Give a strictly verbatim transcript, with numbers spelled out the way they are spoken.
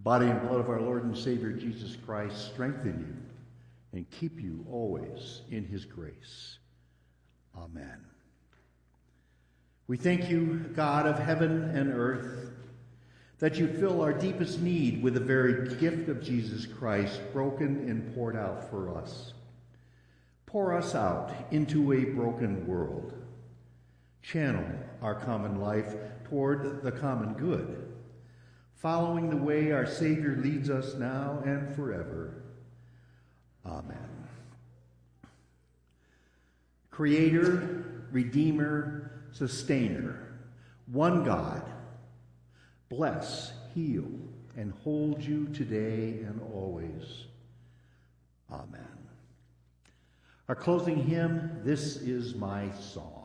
The body and blood of our Lord and Savior Jesus Christ strengthen you and keep you always in his grace. Amen. We thank you, God of heaven and earth, that you fill our deepest need with the very gift of Jesus Christ, broken and poured out for us. Pour us out into a broken world. Channel our common life toward the common good, following the way our Savior leads us now and forever. Amen. Creator, Redeemer, Sustainer, one God, bless, heal, and hold you today and always. Amen. Our closing hymn, This Is My Song.